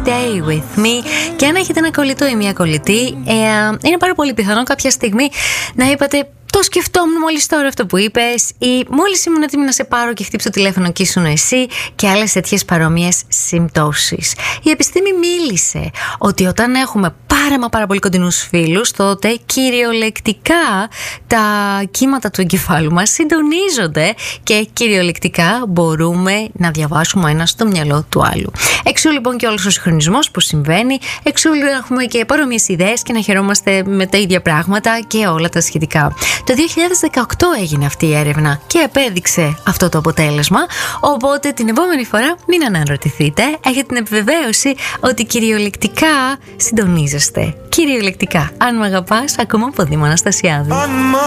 Stay With Me. Και αν έχετε ένα κολλητό ή μια κολλητή, είναι πάρα πολύ πιθανό κάποια στιγμή να είπατε: το σκεφτόμουν μόλις τώρα αυτό που είπες, ή μόλις ήμουν έτοιμη να σε πάρω και χτύψω τηλέφωνο και ήσουν εσύ, και άλλες τέτοιες παρόμοιες συμπτώσεις. Η επιστήμη μίλησε ότι όταν έχουμε πάρα πολύ κοντινούς φίλους, τότε κυριολεκτικά τα κύματα του εγκεφάλου μας συντονίζονται και κυριολεκτικά μπορούμε να διαβάσουμε ο ένας το μυαλό του άλλου. Εξού λοιπόν και όλος ο συγχρονισμός που συμβαίνει, εξού έχουμε και παρόμοιες ιδέες και να χαιρόμαστε με τα ίδια πράγματα και όλα τα σχετικά. Το 2018 έγινε αυτή η έρευνα και απέδειξε αυτό το αποτέλεσμα, οπότε την επόμενη φορά μην αναρωτηθείτε, έχετε την επιβεβαίωση ότι κυριολεκτικά συντονίζεστε. Κυριολεκτικά. Αν με αγαπάς, ακόμα από Δήμο Αναστασιάδη.